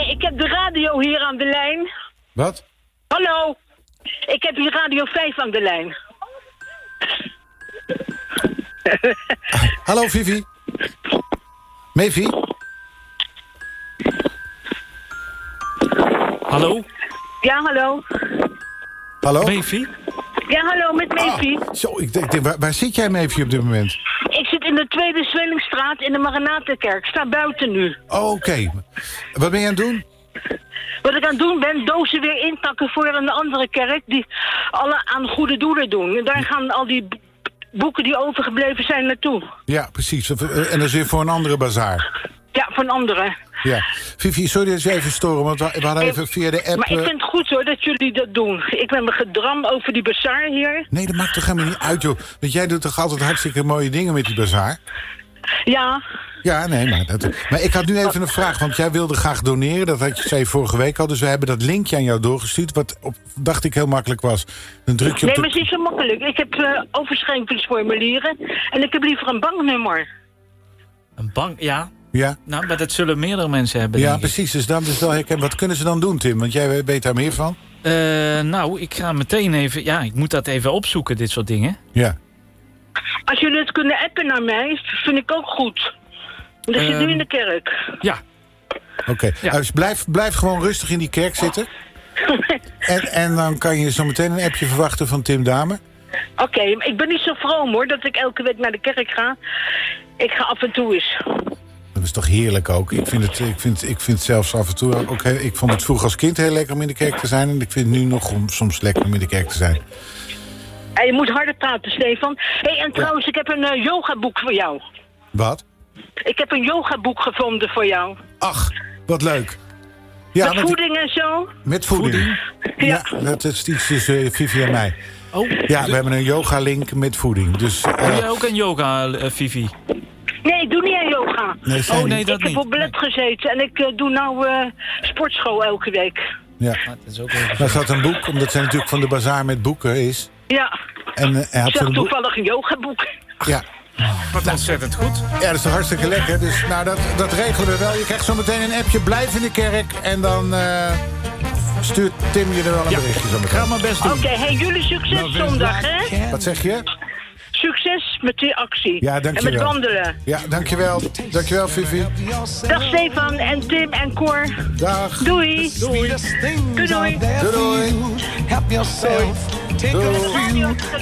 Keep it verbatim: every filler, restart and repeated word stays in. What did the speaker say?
ik heb de radio hier aan de lijn. Wat? Hallo. Ik heb hier Radio vijf aan de lijn. Hallo, Vivi. Mevi? Hallo? Ja, hallo. Hallo? Mevi? Ja, hallo, met Mevi. Ah, zo, ik denk, waar, waar zit jij, Mevi, op dit moment? Ik zit in de Tweede Zwellingstraat in de Maranatenkerk. Ik sta buiten nu. Oh, oké. Okay. Wat ben je aan het doen? Wat ik aan het doen ben, dozen weer inpakken voor een andere kerk... die alle aan goede doelen doen. En daar gaan al die boeken die overgebleven zijn naartoe. Ja, precies. En dat is weer voor een andere bazaar. Ja, voor een andere. Ja. Vivi, sorry dat je even storen, want we hadden even via de app... Maar ik vind het goed hoor dat jullie dat doen. Ik ben me gedram over die bazaar hier. Nee, dat maakt toch helemaal niet uit, joh. Want jij doet toch altijd hartstikke mooie dingen met die bazaar? Ja. Ja, nee, maar, dat, maar ik had nu even een vraag, want jij wilde graag doneren. Dat had je zei vorige week al, dus we hebben dat linkje aan jou doorgestuurd... wat op, dacht ik heel makkelijk was. Dan druk je op nee, de... maar het is zo makkelijk. Ik heb uh, overschrijvingsformulieren en ik heb liever een banknummer. Een bank, ja. Ja. Nou, maar dat zullen meerdere mensen hebben, Ja, denk precies. Dus dan is wel herkenbaar. Wat kunnen ze dan doen, Tim? Want jij weet daar meer van. Uh, nou, ik ga meteen even... Ja, ik moet dat even opzoeken, dit soort dingen. Ja. Als jullie het kunnen appen naar mij, vind ik ook goed. Want ik uh, zit nu in de kerk. Ja. Oké. Okay. Ja. Dus blijf, blijf gewoon rustig in die kerk zitten. en, en dan kan je zo meteen een appje verwachten van Tim Dame. Oké, okay, ik ben niet zo vroom hoor, dat ik elke week naar de kerk ga. Ik ga af en toe eens. Dat is toch heerlijk ook. Ik vind het, ik vind, ik vind het zelfs af en toe ook... Heel, ik vond het vroeger als kind heel lekker om in de kerk te zijn... en ik vind het nu nog om, soms lekker om in de kerk te zijn. En je moet harder praten, Stefan. Hé, hey, en trouwens, ja. ik heb een uh, yogaboek voor jou. Wat? Ik heb een yogaboek gevonden voor jou. Ach, wat leuk. Ja, met, met voeding die, en zo? Met voeding? voeding. Ja. ja, dat is iets tussen uh, Vivi en mij. Oh, ja, we hebben een yoga-link met voeding. Dus, uh, doe jij ook een yoga, uh, Vivi? Nee, ik doe niet aan yoga. Nee, oh, nee, dat ik niet. heb op ballet nee. gezeten en ik uh, doe nou uh, sportschool elke week. Ja, ah, dat is ook even... Maar ze had een boek, omdat zij natuurlijk van de bazaar met boeken is. Ja, en, uh, hij had ik zag een toevallig een yogaboek. Ja. Oh, wat ontzettend goed. Ja, dat is toch hartstikke lekker. Dus nou, dat, dat regelen we wel. Je krijgt zo meteen een appje, blijf in de kerk. En dan uh, stuurt Tim je er wel een ja. berichtje zo meteen. Ga maar best doen. Oké, okay, hey, jullie succes nou, zondag, hè? Wat zeg je? Succes met die actie. Ja, dankjewel. En met wandelen. Ja, dankjewel. Dankjewel, Vivi. Dag Stefan en Tim en Cor. Dag. Doei. Doei. Doei. Doei. Doei. Doei. Doei. Doei.